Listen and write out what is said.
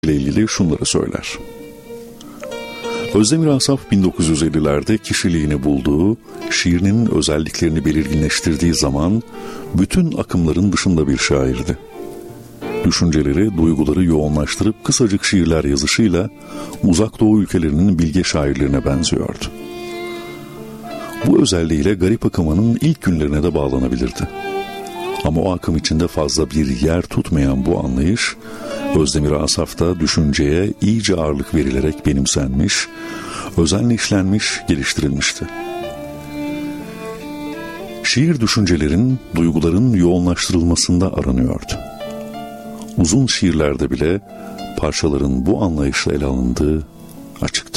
ile ilgili şunları söyler. Özdemir Asaf 1950'lerde kişiliğini bulduğu, şiirinin özelliklerini belirginleştirdiği zaman bütün akımların dışında bir şairdi. Düşünceleri, duyguları yoğunlaştırıp kısacık şiirler yazışıyla Uzak Doğu ülkelerinin bilge şairlerine benziyordu. Bu özelliğiyle garip akımının ilk günlerine de bağlanabilirdi. Ama o akım içinde fazla bir yer tutmayan bu anlayış, Özdemir Asaf'ta düşünceye iyice ağırlık verilerek benimsenmiş, özenle işlenmiş, geliştirilmişti. Şiir düşüncelerin, duyguların yoğunlaştırılmasında aranıyordu. Uzun şiirlerde bile parçaların bu anlayışla ele alındığı açıktı.